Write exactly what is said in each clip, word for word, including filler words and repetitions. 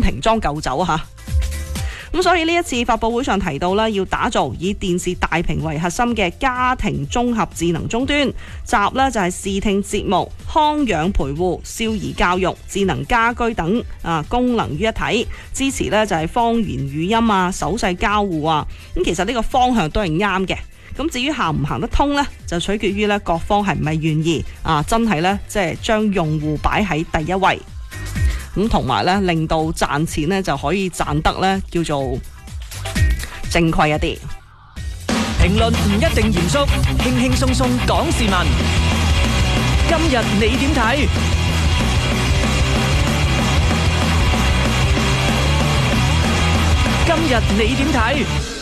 瓶裝舊酒啊。咁所以呢一次發佈會上提到啦，要打造以電視大屏為核心嘅家庭綜合智能終端，集呢就係視聽節目、康養陪護、少兒教育、智能家居等啊功能於一體，支持呢就係方言語音啊、手勢交互啊。咁其實呢個方向都係啱嘅。咁至於行唔行得通呢，就取決於呢各方係唔係願意啊，真係呢即係將用戶擺喺第一位。咁同埋咧，令到賺錢咧就可以賺得咧，叫做正規一啲。 評論唔一定嚴肅，輕輕鬆鬆講時聞。今日你點睇？今日你點睇？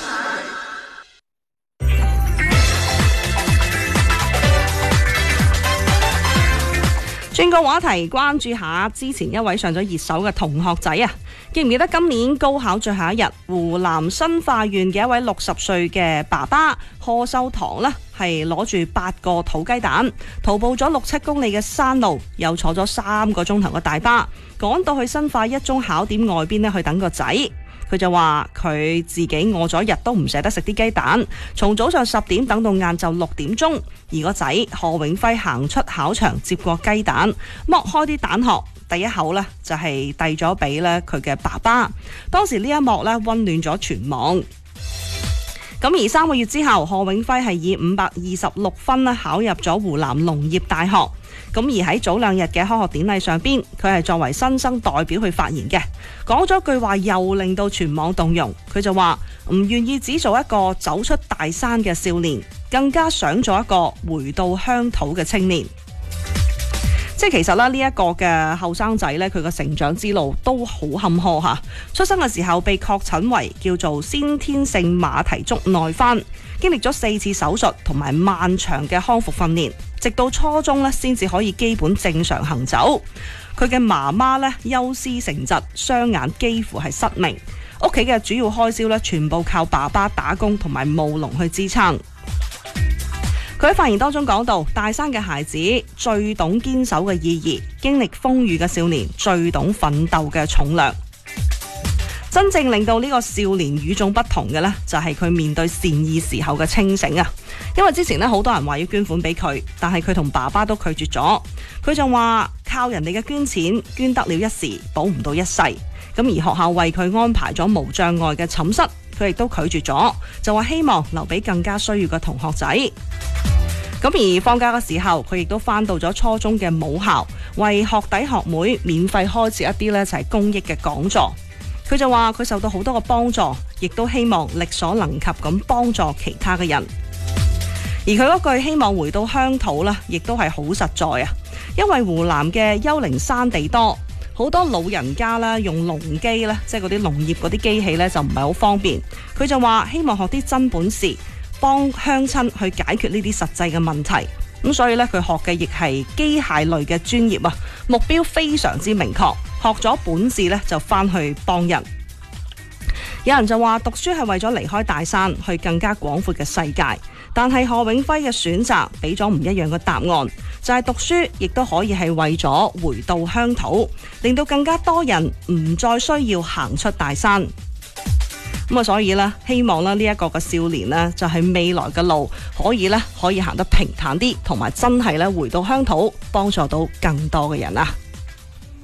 轉個話題，關注下之前一位上咗熱搜嘅同學仔啊！記唔記得今年高考最後一日，湖南新化縣嘅一位六十歲嘅爸爸賀秀堂呢，係攞住八個土雞蛋，徒步咗六七公里嘅山路，又坐咗三個鐘頭嘅大巴，趕到去新化一中考點外邊呢去等個仔。佢就話佢自己餓咗一日都唔捨得食啲雞蛋，從早上十點等到晏晝六點鐘，而個仔賀永輝行出考場接過雞蛋，剝開啲蛋殼，第一口呢就係遞咗俾咧佢嘅爸爸。當時呢一幕呢溫暖咗全網。咁而三個月之後，賀永輝係以五百二十六分咧考入咗湖南農業大學。咁而喺早兩日嘅開學典禮上邊，佢係作為新生代表去發言嘅，講咗句話又令到全網動容。佢就話唔願意只做一個走出大山嘅少年，更加想做一個回到鄉土嘅青年。即係其實咧，呢一個嘅後生仔呢，佢嘅成長之路都好坎坷嚇。出生嘅時候被確診為叫做先天性馬蹄足內翻，經歷咗四次手術同埋漫長嘅康復訓練，直到初中呢先至可以基本正常行走。佢嘅媽媽呢，憂思成疾，雙眼幾乎係失明，屋企嘅主要開銷呢，全部靠爸爸打工同埋務農去支撐。佢喺發言當中講到，大山嘅孩子最懂堅守嘅意義，經歷風雨嘅少年最懂奮鬥嘅重量。真正令到呢個少年與眾不同嘅呢，就係佢面對善意時候嘅清醒啊！因為之前呢，好多人話要捐款俾佢，但係佢同爸爸都拒絕咗。佢就話靠人哋嘅捐錢，捐得了一時，保唔到一世。咁而學校為佢安排咗無障礙嘅寢室，佢亦都拒絕咗，就話希望留俾更加需要嘅同學仔。咁而放假嘅時候，佢亦都返到咗初中嘅母校，為學弟學妹免費開設一啲呢就係公益嘅講座。佢就話佢受到好多嘅幫助，亦都希望力所能及咁幫助其他嘅人。而佢嗰句希望回到鄉土呢，亦都係好實在啊！因為湖南嘅丘陵山地多，好多老人家啦用農機呢，即係嗰啲農業嗰啲機器呢，就唔係好方便。佢就話希望學啲真本事，幫鄉親去解決呢啲實際嘅問題。咁所以呢，佢學嘅亦係機械類嘅專業啊，目標非常之明確。學咗本事呢，就返去幫人。有人就話讀書係為咗離開大山，去更加廣闊嘅世界。但係賀永輝嘅選擇俾咗唔一樣嘅答案，就係讀書亦都可以係為咗回到鄉土，令到更加多人唔再需要行出大山。咁啊，所以呢，希望咧呢一個嘅少年呢，就係未來嘅路可以呢，可以行得平坦啲，同埋真係呢回到鄉土，幫助到更多嘅人啊！